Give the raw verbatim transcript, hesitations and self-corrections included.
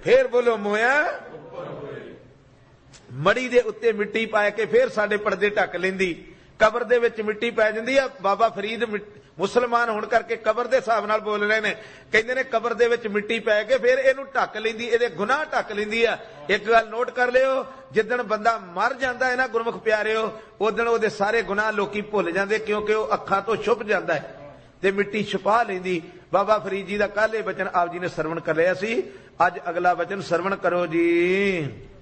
फिर बोलो मोया मड़ी दे उत्ते मिट्टी पा के फिर साडे पर्दे ढक लैंदी। कबर दे विच मिट्टी पै जांदी आ। बाबा फरीद मुसलमान होण करके कबर दे हिसाब नाल बोल रहे ने, कहंदे ने कबर दे विच मिट्टी पै के फिर इहनूं ढक लैंदी, इहदे गुनाह ढक लैंदी आ। एक गल नोट कर लिओ, जिद्दण बंदा मर जांदा है ना गुरमुख प्यारिओ, उदण ओहदे सारे गुनाह लोकी भुल जांदे, क्योंकि ओह अखां तो छुप जांदा है ते मिट्टी छुपा लैंदी। बाबा फरीद जी दा कल इह वचन आप जी ने सरवण कर लिया सी। अज अगला वचन सरवण करो जी।